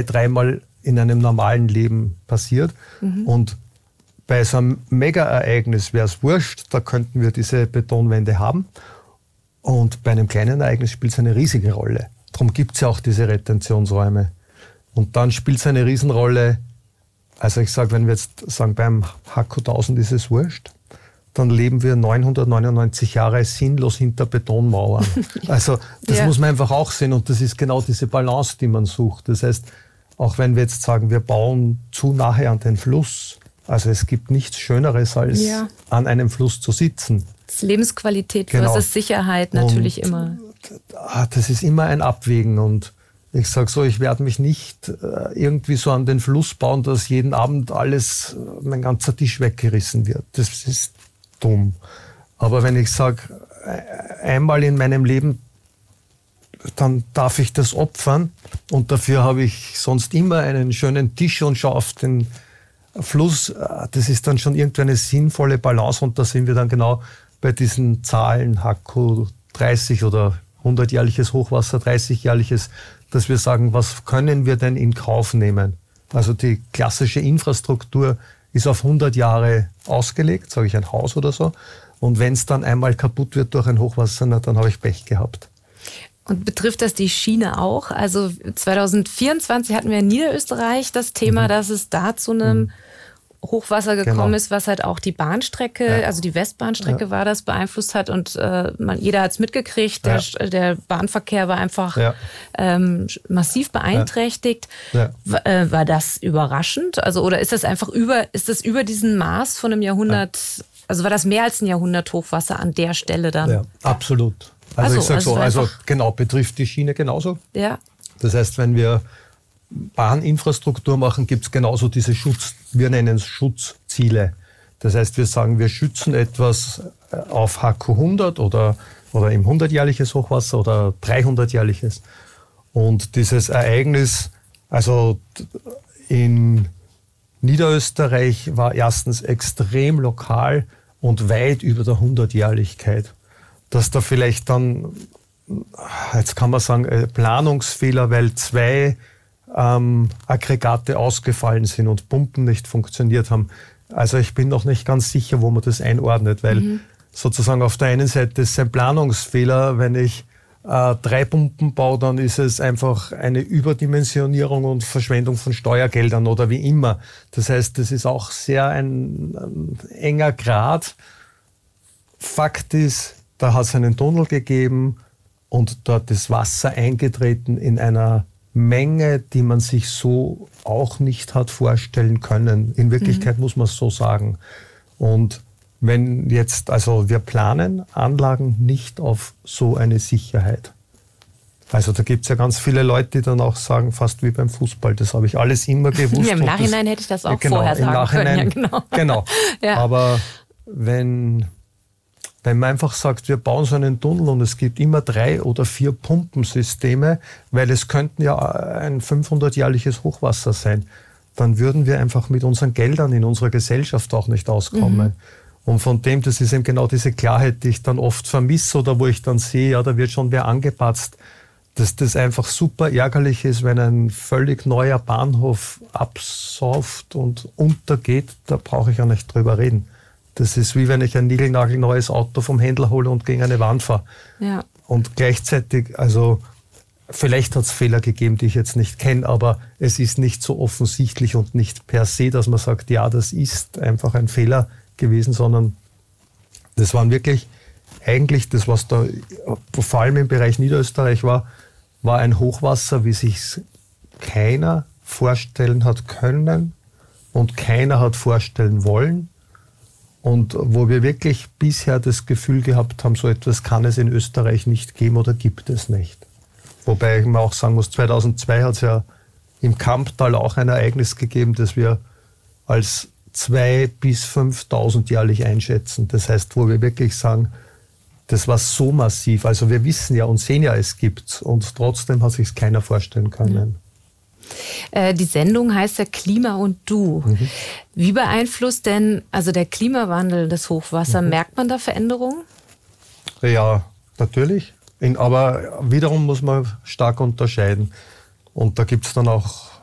dreimal in einem normalen Leben passiert. Und bei so einem Mega-Ereignis wäre es wurscht, da könnten wir diese Betonwände haben. Und bei einem kleinen Ereignis spielt es eine riesige Rolle. Darum gibt es ja auch diese Retentionsräume. Und dann spielt es eine Riesenrolle, also ich sage, wenn wir jetzt sagen, beim Haku 1000 ist es wurscht, dann leben wir 999 Jahre sinnlos hinter Betonmauern. Also das muss man einfach auch sehen und das ist genau diese Balance, die man sucht. Das heißt, auch wenn wir jetzt sagen, wir bauen zu nahe an den Fluss, also es gibt nichts Schöneres, als an einem Fluss zu sitzen. Das ist Lebensqualität versus Sicherheit natürlich immer. Das ist immer ein Abwägen und ich sage so, ich werde mich nicht irgendwie so an den Fluss bauen, dass jeden Abend alles, mein ganzer Tisch weggerissen wird. Das ist dumm. Aber wenn ich sage, einmal in meinem Leben, dann darf ich das opfern und dafür habe ich sonst immer einen schönen Tisch und schaue auf den Fluss. Das ist dann schon irgendwie eine sinnvolle Balance und da sind wir dann genau bei diesen Zahlen, Haku 30 oder 100-jährliches Hochwasser, 30-jährliches, dass wir sagen, was können wir denn in Kauf nehmen? Also die klassische Infrastruktur ist auf 100 Jahre ausgelegt, sage ich ein Haus oder so. Und wenn es dann einmal kaputt wird durch ein Hochwasser, na, dann habe ich Pech gehabt. Und betrifft das die Schiene auch? Also 2024 hatten wir in Niederösterreich das Thema, dass es da zu einem Hochwasser gekommen ist, was halt auch die Bahnstrecke, also die Westbahnstrecke war das, beeinflusst hat und jeder hat es mitgekriegt, der Bahnverkehr war einfach massiv beeinträchtigt. War das überraschend? Also oder ist das einfach über diesen Maß von einem Jahrhundert, also war das mehr als ein Jahrhundert Hochwasser an der Stelle dann? Ja, absolut. Also ich sage so, also genau, betrifft die Schiene genauso. Ja. Das heißt, wenn wir Bahninfrastruktur machen, gibt es genauso diese wir nennen es Schutzziele. Das heißt, wir sagen, wir schützen etwas auf Haku 100 oder im 100-jährliches Hochwasser oder 300-jährliches. Und dieses Ereignis, also in Niederösterreich war erstens extrem lokal und weit über der 100-Jährlichkeit. Dass da vielleicht dann, jetzt kann man sagen, Planungsfehler, weil zwei Aggregate ausgefallen sind und Pumpen nicht funktioniert haben. Also ich bin noch nicht ganz sicher, wo man das einordnet, weil sozusagen auf der einen Seite ist es ein Planungsfehler, wenn ich 3 Pumpen baue, dann ist es einfach eine Überdimensionierung und Verschwendung von Steuergeldern oder wie immer. Das heißt, das ist auch sehr ein enger Grat. Fakt ist, da hat es einen Tunnel gegeben und dort ist Wasser eingetreten in einer Menge, die man sich so auch nicht hat vorstellen können. In Wirklichkeit muss man es so sagen. Und wenn jetzt, also wir planen Anlagen nicht auf so eine Sicherheit. Also da gibt es ja ganz viele Leute, die dann auch sagen, fast wie beim Fußball, das habe ich alles immer gewusst. Ja, im Nachhinein hätte ich das auch vorher sagen können. Ja, genau. Ja. Aber wenn man einfach sagt, wir bauen so einen Tunnel und es gibt immer 3 oder 4 Pumpensysteme, weil es könnten ja ein 500-jährliches Hochwasser sein, dann würden wir einfach mit unseren Geldern in unserer Gesellschaft auch nicht auskommen. Und von dem, das ist eben genau diese Klarheit, die ich dann oft vermisse oder wo ich dann sehe, ja, da wird schon wer angepatzt, dass das einfach super ärgerlich ist, wenn ein völlig neuer Bahnhof absauft und untergeht, da brauche ich ja nicht drüber reden. Das ist wie wenn ich ein niegelnagelneues Auto vom Händler hole und gegen eine Wand fahre. Ja. Und gleichzeitig, also vielleicht hat es Fehler gegeben, die ich jetzt nicht kenne, aber es ist nicht so offensichtlich und nicht per se, dass man sagt, ja, das ist einfach ein Fehler gewesen, sondern das waren wirklich eigentlich das, was da vor allem im Bereich Niederösterreich war ein Hochwasser, wie sich keiner vorstellen hat können und keiner hat vorstellen wollen. Und wo wir wirklich bisher das Gefühl gehabt haben, so etwas kann es in Österreich nicht geben oder gibt es nicht. Wobei man auch sagen muss, 2002 hat es ja im Kamptal auch ein Ereignis gegeben, das wir als 2.000 bis 5.000 jährlich einschätzen. Das heißt, wo wir wirklich sagen, das war so massiv. Also wir wissen ja und sehen ja, es gibt's und trotzdem hat sich keiner vorstellen können. Die Sendung heißt ja Klima und Du. Wie beeinflusst denn also der Klimawandel das Hochwasser? Merkt man da Veränderungen? Ja, natürlich. Aber wiederum muss man stark unterscheiden. Und da gibt es dann auch